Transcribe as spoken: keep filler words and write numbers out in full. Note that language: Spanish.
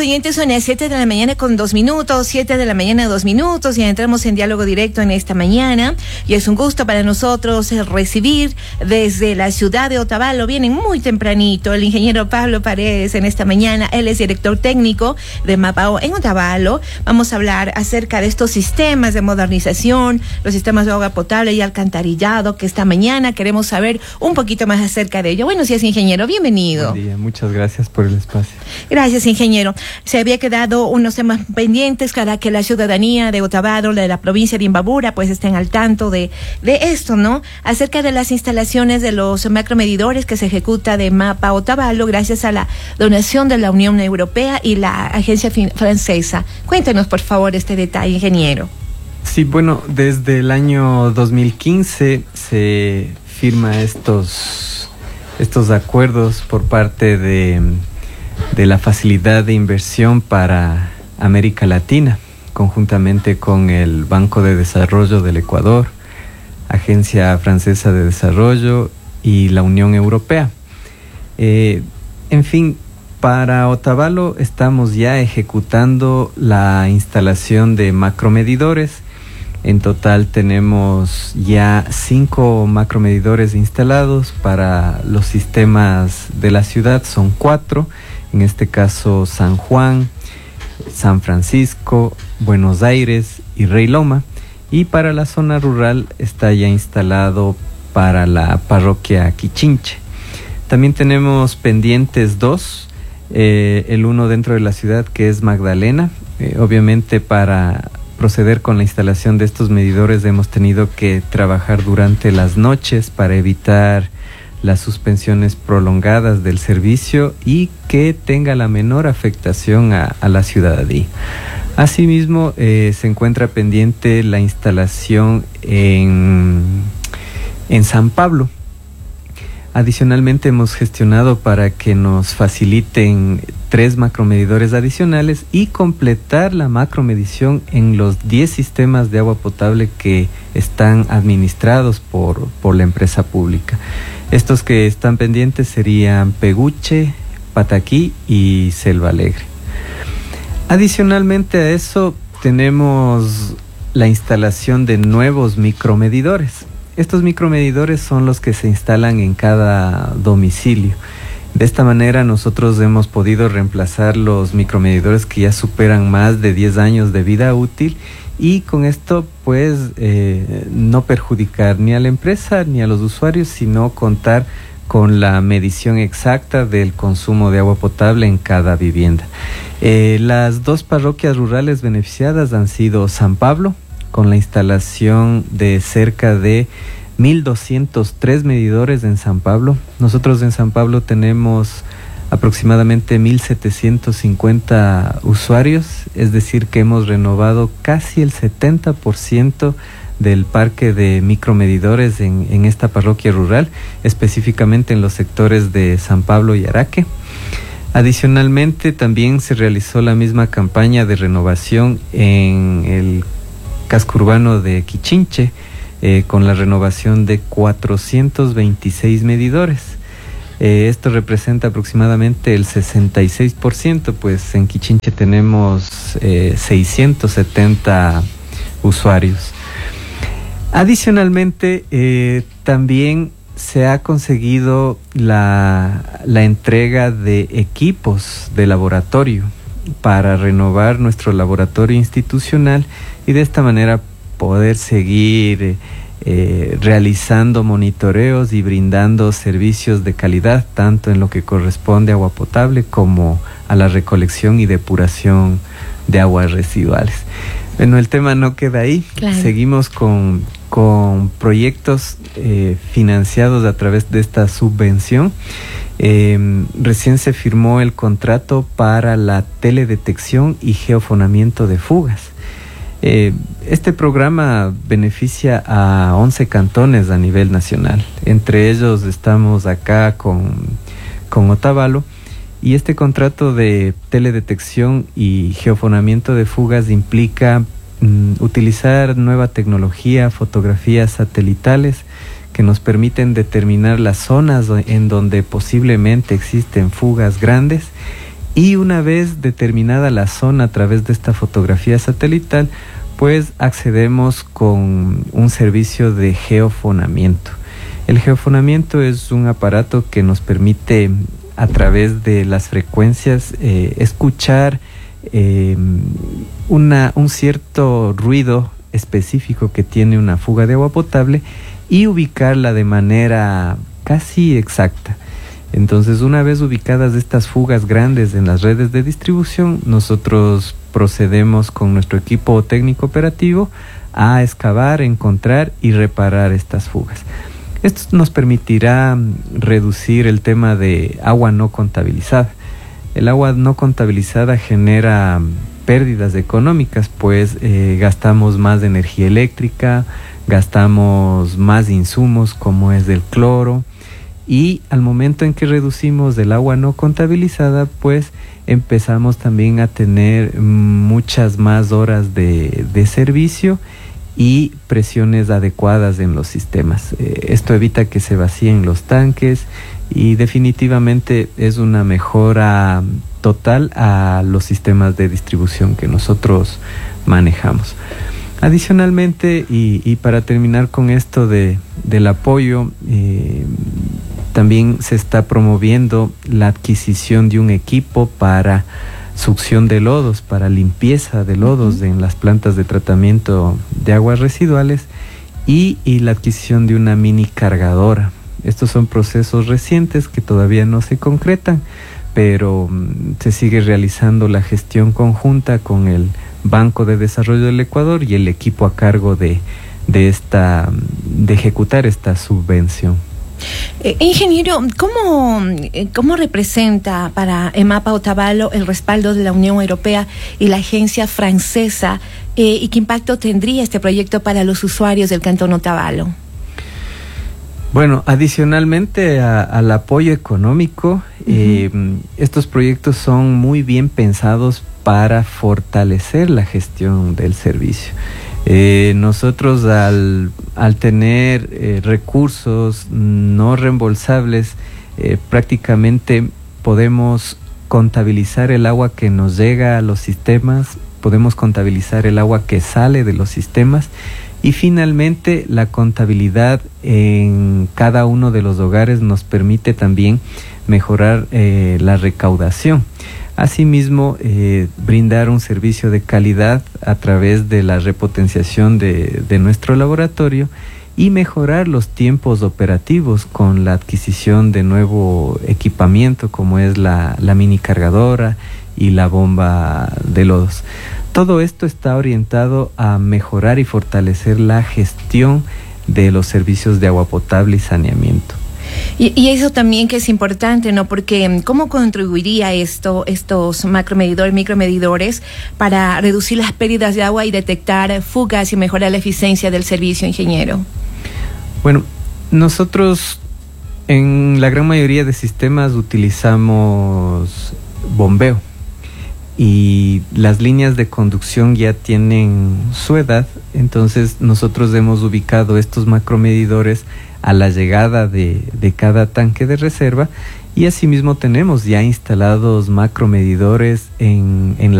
oyentes, son las siete de la mañana con dos minutos, siete de la mañana dos minutos, y entramos en diálogo directo en esta mañana, y es un gusto para nosotros recibir desde la ciudad de Otavalo, vienen muy tempranito, el ingeniero Pablo Paredes en esta mañana. Él es director técnico de Mapao en Otavalo. Vamos a hablar acerca de estos sistemas de modernización, los sistemas de agua potable y alcantarillado, que esta mañana queremos saber un poquito más acerca de ello. Buenos días, ingeniero, bienvenido. Buen día, muchas gracias por el espacio. Gracias, ingeniero. Se había quedado unos temas pendientes para que la ciudadanía de Otavalo, de la provincia de Imbabura, pues estén al tanto de, de esto, ¿no? Acerca de las instalaciones de los macromedidores que se ejecuta de Mapa Otavalo gracias a la donación de la Unión Europea y la agencia francesa. Cuéntenos, por favor, este detalle, ingeniero. Sí, bueno, desde el año dos mil quince se firma estos, estos acuerdos por parte de, de la Facilidad de Inversión para América Latina, conjuntamente con el Banco de Desarrollo del Ecuador, Agencia Francesa de Desarrollo y la Unión Europea. Eh, en fin, para Otavalo estamos ya ejecutando la instalación de macromedidores. En total tenemos ya cinco macromedidores instalados. Para los sistemas de la ciudad son cuatro, en este caso San Juan, San Francisco, Buenos Aires y Rey Loma. Y para la zona rural está ya instalado para la parroquia Quichinche. También tenemos pendientes dos, eh, el uno dentro de la ciudad, que es Magdalena. Eh, obviamente para proceder con la instalación de estos medidores hemos tenido que trabajar durante las noches para evitar las suspensiones prolongadas del servicio y que tenga la menor afectación a, a la ciudadanía. Asimismo, eh, se encuentra pendiente la instalación en, en San Pablo. Adicionalmente, hemos gestionado para que nos faciliten tres macromedidores adicionales y completar la macromedición en los diez sistemas de agua potable que están administrados por, por la empresa pública. Estos que están pendientes serían Peguche, Pataquí y Selva Alegre. Adicionalmente a eso, tenemos la instalación de nuevos micromedidores. Estos micromedidores son los que se instalan en cada domicilio. De esta manera nosotros hemos podido reemplazar los micromedidores que ya superan más de diez años de vida útil, y con esto pues eh, no perjudicar ni a la empresa ni a los usuarios, sino contar con la medición exacta del consumo de agua potable en cada vivienda. Eh, las dos parroquias rurales beneficiadas han sido San Pablo, con la instalación de cerca de mil doscientos tres medidores en San Pablo. Nosotros en San Pablo tenemos aproximadamente mil setecientos cincuenta usuarios, es decir que hemos renovado casi el setenta por ciento del parque de micromedidores en, en esta parroquia rural, específicamente en los sectores de San Pablo y Araque. Adicionalmente, también se realizó la misma campaña de renovación en el casco urbano de Quichinche, eh, con la renovación de cuatrocientos veintiséis medidores. Eh, esto representa aproximadamente el sesenta y seis por ciento, pues en Quichinche tenemos eh, seiscientos setenta usuarios. Adicionalmente, eh, también se ha conseguido la, la entrega de equipos de laboratorio para renovar nuestro laboratorio institucional y de esta manera poder seguir eh, realizando monitoreos y brindando servicios de calidad, tanto en lo que corresponde a agua potable como a la recolección y depuración de aguas residuales. Bueno, el tema no queda ahí. Claro. Seguimos con, con proyectos eh, financiados a través de esta subvención. Eh, recién se firmó el contrato para la teledetección y geofonamiento de fugas. Eh, este programa beneficia a once cantones a nivel nacional. Entre ellos estamos acá con, con Otavalo. Y este contrato de teledetección y geofonamiento de fugas implica mm, utilizar nueva tecnología, fotografías satelitales que nos permiten determinar las zonas en donde posiblemente existen fugas grandes Y una vez determinada la zona a través de esta fotografía satelital, pues accedemos con un servicio de geofonamiento. El geofonamiento es un aparato que nos permite, a través de las frecuencias, eh, escuchar eh, una, un cierto ruido específico que tiene una fuga de agua potable y ubicarla de manera casi exacta. Entonces, una vez ubicadas estas fugas grandes en las redes de distribución, nosotros procedemos con nuestro equipo técnico operativo a excavar, encontrar y reparar estas fugas. Esto nos permitirá reducir el tema de agua no contabilizada. El agua no contabilizada genera pérdidas económicas, pues eh, gastamos más energía eléctrica, gastamos más insumos como es el cloro, y al momento en que reducimos el agua no contabilizada, pues empezamos también a tener muchas más horas de, de servicio y presiones adecuadas en los sistemas. Eh, esto evita que se vacíen los tanques y definitivamente es una mejora total a los sistemas de distribución que nosotros manejamos. Adicionalmente, y, y para terminar con esto de, del apoyo, eh, también se está promoviendo la adquisición de un equipo para succión de lodos, para limpieza de lodos uh-huh. en las plantas de tratamiento de aguas residuales y, y la adquisición de una mini cargadora. Estos son procesos recientes que todavía no se concretan, pero um, se sigue realizando la gestión conjunta con el Banco de Desarrollo del Ecuador y el equipo a cargo de, de, esta, de ejecutar esta subvención. Eh, ingeniero, ¿cómo, ¿cómo representa para EMAPA Otavalo el respaldo de la Unión Europea y la agencia francesa eh, y qué impacto tendría este proyecto para los usuarios del Cantón Otavalo? Bueno, adicionalmente a, al apoyo económico, uh-huh. eh, estos proyectos son muy bien pensados para fortalecer la gestión del servicio. Eh, nosotros al, al tener eh, recursos no reembolsables, eh, prácticamente podemos contabilizar el agua que nos llega a los sistemas, podemos contabilizar el agua que sale de los sistemas y finalmente la contabilidad en cada uno de los hogares nos permite también mejorar eh, la recaudación. Asimismo, eh, brindar un servicio de calidad a través de la repotenciación de, de nuestro laboratorio y mejorar los tiempos operativos con la adquisición de nuevo equipamiento como es la, la mini cargadora y la bomba de lodos. Todo esto está orientado a mejorar y fortalecer la gestión de los servicios de agua potable y saneamiento. Y, y eso también que es importante, ¿no? Porque ¿cómo contribuiría esto, estos macromedidores, micromedidores para reducir las pérdidas de agua y detectar fugas y mejorar la eficiencia del servicio, ingeniero? Bueno, nosotros en la gran mayoría de sistemas utilizamos bombeo y las líneas de conducción ya tienen su edad, entonces nosotros hemos ubicado estos macromedidores a la llegada de, de cada tanque de reserva y asimismo tenemos ya instalados macromedidores en, en la